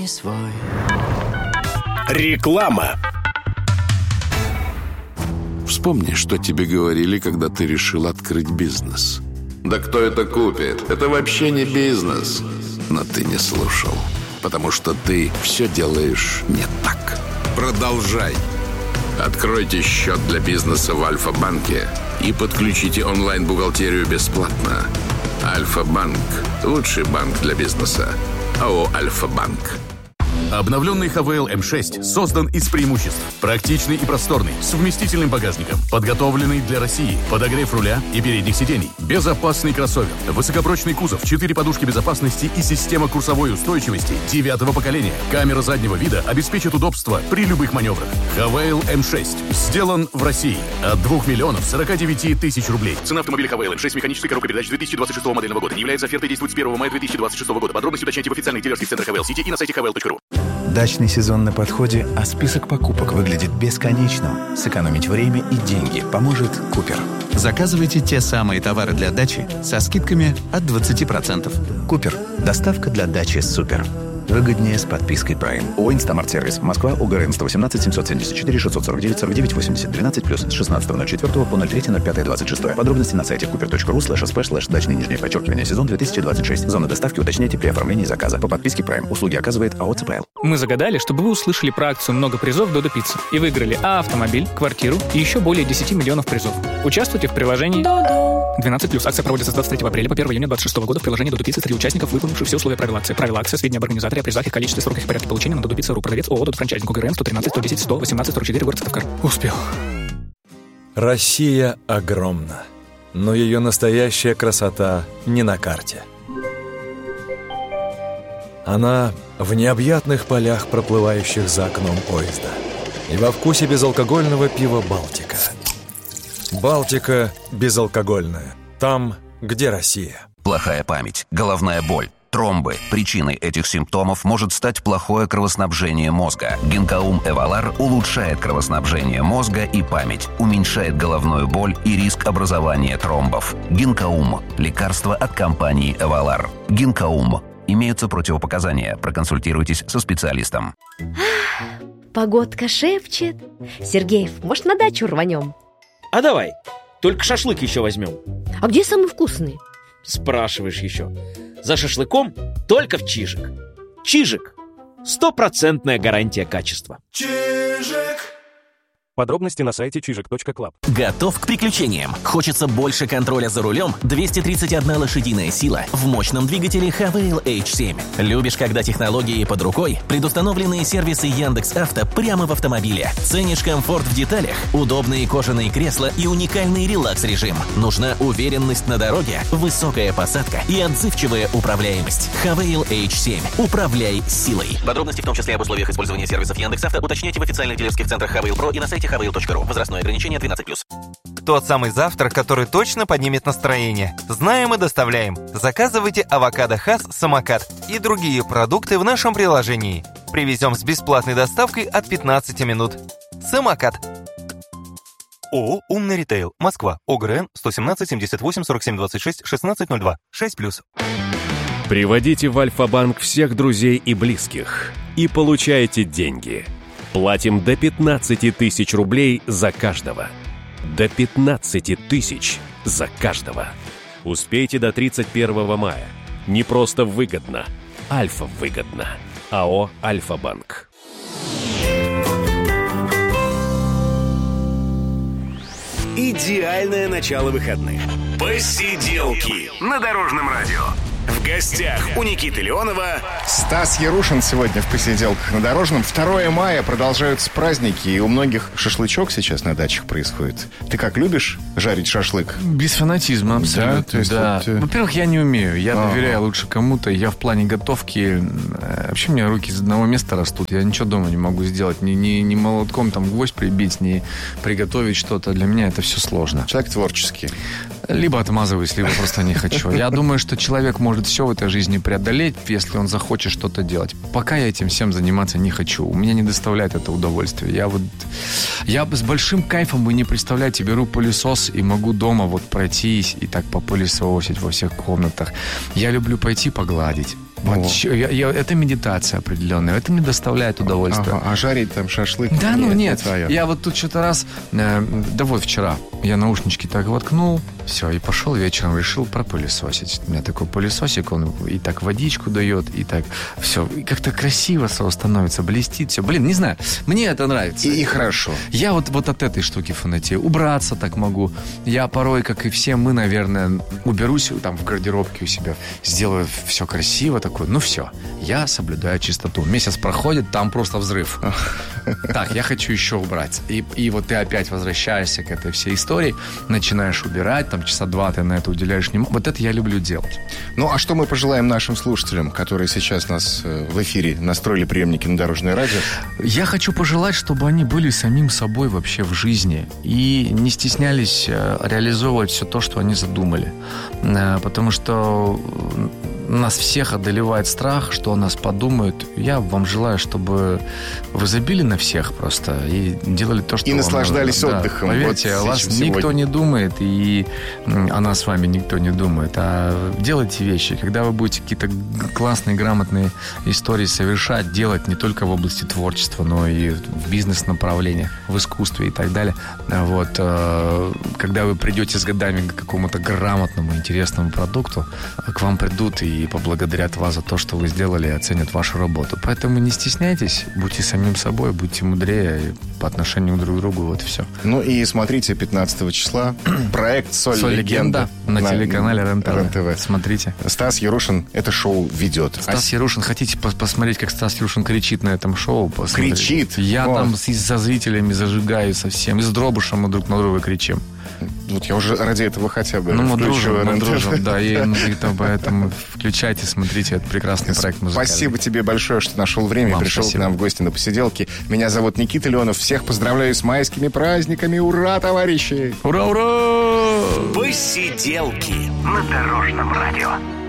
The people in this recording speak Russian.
свой. Реклама. Вспомни, что тебе говорили, когда ты решил открыть бизнес. Да кто это купит? Это вообще не бизнес. Но ты не слушал, потому что ты все делаешь не так. Продолжай. Откройте счет для бизнеса в Альфа-банке и подключите онлайн-бухгалтерию бесплатно. Альфа-банк – лучший банк для бизнеса. АО «Альфа-банк». Обновленный ХВЛ М6 создан из преимуществ. Практичный и просторный, с вместительным багажником, подготовленный для России, подогрев руля и передних сидений, безопасный кроссовер, высокопрочный кузов, 4 подушки безопасности и система курсовой устойчивости 9-го поколения. Камера заднего вида обеспечит удобство при любых маневрах. ХВЛ М6 сделан в России от 2 миллионов 49 тысяч рублей. Цена автомобиля ХВЛ М6 механической коробкой передач 2026 модельного года не является офертой, действует с 1 мая 2026 года. Подробности уточняйте в официальных дилерских центрах ХВЛ Сити и на сайте hvl.ru. Дачный сезон на подходе, а список покупок выглядит бесконечным. Сэкономить время и деньги поможет Купер. Заказывайте те самые товары для дачи со скидками от 20%. Купер. Доставка для дачи супер. Выгоднее с подпиской Prime. ООО «Инстамарт-сервис». Москва. УГРН 118 774 649 49 80 12+. С 16.04 по 03.05.26. Подробности на сайте cooper.ru/sp/дачный_сезон 2026. Зона доставки уточняйте при оформлении заказа. По подписке Prime. Услуги оказывает АО «ЦПЛ». Мы загадали, чтобы вы услышали про акцию «Много призов Додо Пицца» и выиграли автомобиль, квартиру и еще более 10 миллионов призов. Участвуйте в приложении 12+. Акция проводится с 23 апреля по 1 июня 2026 года в приложении Додо Пицца среди участников, выполнивших все условия правил акции. Правила акции, сведения об организаторе, о призах, их количестве, сроках и порядке получения на Додо Пицца.ру. Продавец ООО «Додо Франчайзинг». УГРН 113 110 118 44, город Сыктывкар. Успел. Россия огромна, но ее настоящая красота не на карте. Она в необъятных полях, проплывающих за окном поезда, и во вкусе безалкогольного пива «Балтика». «Балтика» безалкогольная. Там, где Россия. Плохая память, головная боль, тромбы. Причиной этих симптомов может стать плохое кровоснабжение мозга. Гинкаум Эвалар улучшает кровоснабжение мозга и память, уменьшает головную боль и риск образования тромбов. Гинкаум – лекарство от компании Эвалар. Гинкаум. Имеются противопоказания. Проконсультируйтесь со специалистом. Погодка шепчет. Сергеев, может, на дачу рванем? А давай, только шашлык еще возьмем. А где самый вкусный? Спрашиваешь еще. За шашлыком только в Чижик. Чижик. 100% гарантия качества. Чижик. Подробности на сайте чижик.клаб. Готов к приключениям? Хочется больше контроля за рулем? 231 лошадиная сила в мощном двигателе ХВЛ H7. Любишь, когда технологии под рукой? Предустановленные сервисы Яндекс.Авто прямо в автомобиле. Ценишь комфорт в деталях? Удобные кожаные кресла и уникальный релакс-режим. Нужна уверенность на дороге, высокая посадка и отзывчивая управляемость. ХВЛ H7. Управляй силой. Подробности, в том числе об условиях использования сервисов Яндекс.Авто, уточняйте в официальных дилерских центрах ХВЛ Про и на сайте hvl.ru. Возрастное ограничение 12+. Тот самый завтрак, который точно поднимет настроение. Знаем и доставляем. Заказывайте авокадо Хас Самокат и другие продукты в нашем приложении. Привезем с бесплатной доставкой от 15 минут. Самокат. ООО «Умный ритейл». Москва. ОГРН 117 78 47 26 1602. 6+. Приводите в Альфа-банк всех друзей и близких и получайте деньги. Платим до 15 тысяч рублей за каждого. До 15 тысяч за каждого. Успейте до 31 мая. Не просто выгодно. Альфа выгодно. АО «Альфа-банк». Идеальное начало выходных. Посиделки на Дорожном радио. В гостях у Никиты Леонова Стас Ярушин сегодня в «Посиделках на Дорожном». 2 мая продолжаются праздники, и у многих шашлычок сейчас на дачах происходит. Ты как, любишь жарить шашлык? Без фанатизма, абсолютно. Да, то есть да. вот, Во-первых, я не умею. Я доверяю лучше кому-то. Я в плане готовки... Вообще у меня руки из одного места растут. Я ничего дома не могу сделать. Ни молотком там гвоздь прибить, ни приготовить что-то. Для меня это все сложно. Человек творческий. Либо отмазываюсь, либо просто не хочу. Я думаю, что человек может все в этой жизни преодолеть, если он захочет что-то делать. Пока я этим всем заниматься не хочу. У меня не доставляет это удовольствие. Я с большим кайфом, вы не представляете, беру пылесос и могу дома вот пройтись и так попылесосить во всех комнатах. Я люблю пойти погладить. Вот, это медитация определенная, это мне доставляет удовольствие. А жарить там шашлык? Да, нет. Я вот тут что-то раз, вчера, я наушнички так воткнул, все, и пошел вечером, решил пропылесосить. У меня такой пылесосик, он и так водичку дает, и так все. И как-то красиво становится, блестит все. Блин, не знаю, мне это нравится. И хорошо. Я вот от этой штуки фанатею. Убраться так могу. Я порой, как и все мы, наверное, уберусь там в гардеробке у себя, сделаю все красиво такое. Ну все, я соблюдаю чистоту. Месяц проходит, там просто взрыв. Так, я хочу еще убрать. И вот ты опять возвращаешься к этой всей истории, начинаешь убирать, там часа 2 ты на это уделяешь внимание. Вот это я люблю делать. Ну, а что мы пожелаем нашим слушателям, которые сейчас нас в эфире настроили приемники на Дорожное радио? Я хочу пожелать, чтобы они были самим собой вообще в жизни и не стеснялись реализовывать все то, что они задумали. Потому что нас всех одолевает страх, что о нас подумают. Я вам желаю, чтобы вы забили на всех просто и делали то, что и вам наслаждались отдыхом. Поверьте, о вас никто не думает, и о нас с вами никто не думает. А делайте вещи. Когда вы будете какие-то классные, грамотные истории совершать, делать не только в области творчества, но и в бизнес-направлениях, в искусстве и так далее. Вот. Когда вы придете с годами к какому-то грамотному, интересному продукту, к вам придут и поблагодарят вас за то, что вы сделали, и оценят вашу работу. Поэтому не стесняйтесь, будьте самим собой, будьте мудрее по отношению друг к другу, вот и все. Ну и смотрите 15 числа проект «Соль-легенда» на телеканале РЕН-ТВ. Смотрите. Стас Ярушин это шоу ведет. Стас Ярушин, хотите посмотреть, как Стас Ярушин кричит на этом шоу? Посмотрите. Кричит? Я там со зрителями зажигаю совсем, и с Дробышем мы друг на друга кричим. Вот я уже ради этого хотя бы мы дружим, да, и поэтому включайте, смотрите, это прекрасный проект музыкальный. Спасибо тебе большое, что нашел время и пришел к нам в гости на посиделки. Меня зовут Никита Леонов. Всех поздравляю с майскими праздниками. Ура, товарищи! Ура, ура! Посиделки на Дорожном радио.